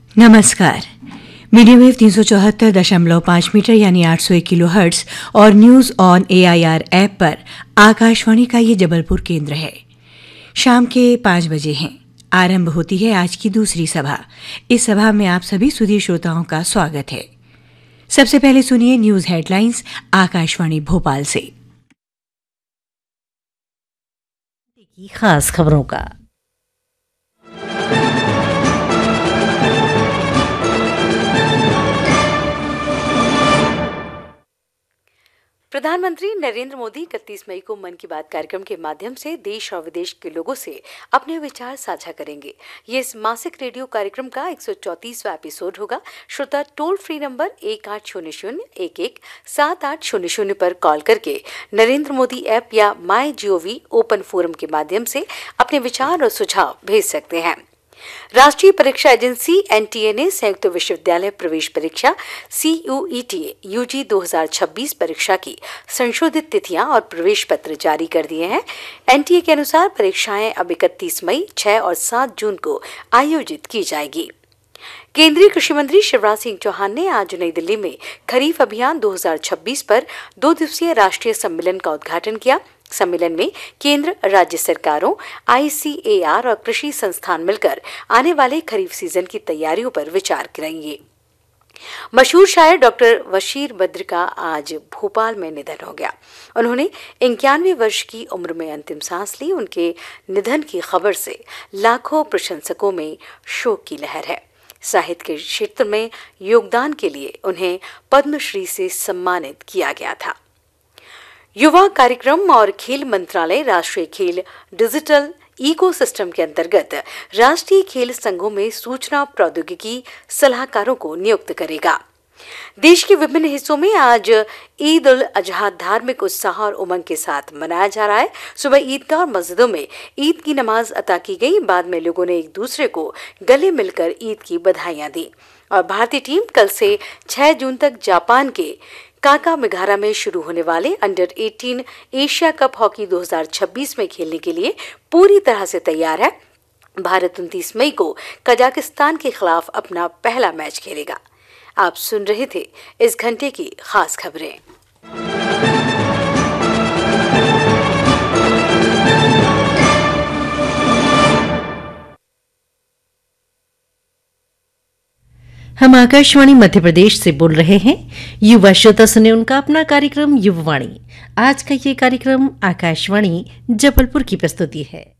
नमस्कार। Medium wave 374.5 metre यानी 801 kilohertz और न्यूज ऑन AIR ऐप पर आकाशवाणी का ये जबलपुर केंद्र है। शाम के 5 बजे हैं। आरंभ होती है आज की दूसरी सभा। इस सभा में आप सभी सुधीर श्रोताओं का स्वागत है। सबसे पहले सुनिए न्यूज हेडलाइंस आकाशवाणी भोपाल से। खास खबरों का प्रधानमंत्री नरेंद्र मोदी 31 मई को मन की बात कार्यक्रम के माध्यम से देश और विदेश के लोगों से अपने विचार साझा करेंगे। ये इस मासिक रेडियो कार्यक्रम का 134वां एपिसोड होगा। श्रोता टोल फ्री नंबर 1800-11-7800 पर कॉल करके नरेंद्र मोदी ऐप या MyGov ओपन फोरम के माध्यम से अपने विचार और सुझाव भेज सकते हैं। राष्ट्रीय परीक्षा एजेंसी NTA ने संयुक्त विश्वविद्यालय प्रवेश परीक्षा CUET UG 2026 परीक्षा की संशोधित तिथियां और प्रवेश पत्र जारी कर दिए हैं। NTA के अनुसार परीक्षाएं अब 31 मई, 6 और 7 जून को आयोजित की जाएगी। केंद्रीय कृषि मंत्री शिवराज सिंह चौहान ने आज नई दिल्ली में खरीफ अभियान 2026 पर 2 दिवसीय राष्ट्रीय सम्मेलन का उद्घाटन किया। सम्मेलन में केंद्र, राज्य सरकारों, ICAR और कृषि संस्थान मिलकर आने वाले खरीफ सीजन की तैयारियों पर विचार करेंगे। मशहूर शायर डॉक्टर बशीर बद्र का आज भोपाल में निधन हो गया। उन्होंने 91 वर्ष की उम्र में अंतिम सांस ली। उनके निधन की खबर से लाखों प्रशंसकों में शोक की लहर है। साहित्य के क्षेत्र में योगदान के लिए उन्हें पद्मश्री से सम्मानित किया गया था। युवा कार्यक्रम और खेल मंत्रालय राष्ट्रीय खेल डिजिटल इकोसिस्टम के अंतर्गत राष्ट्रीय खेल संघों में सूचना प्रौद्योगिकी सलाहकारों को नियुक्त करेगा। देश के विभिन्न हिस्सों में आज ईद उल अजहा धार्मिक उत्साह और उमंग के साथ मनाया जा रहा है। सुबह ईदगाह और मस्जिदों में ईद की नमाज अता की गई। बाद में लोगों ने एक दूसरे को गले मिलकर ईद की बधाइयां दी। और भारतीय टीम कल से 6 जून तक जापान के काकामिगारा में शुरू होने वाले अंडर 18 एशिया कप हॉकी 2026 में खेलने के लिए पूरी तरह से तैयार है। भारत 29 मई को कजाकिस्तान के खिलाफ अपना पहला मैच खेलेगा। आप सुन रहे थे इस घंटे की खास खबरें। हम आकाशवाणी मध्य प्रदेश से बोल रहे हैं। युवा श्रोता सुने उनका अपना कार्यक्रम युववाणी। आज का ये कार्यक्रम आकाशवाणी जबलपुर की प्रस्तुति है।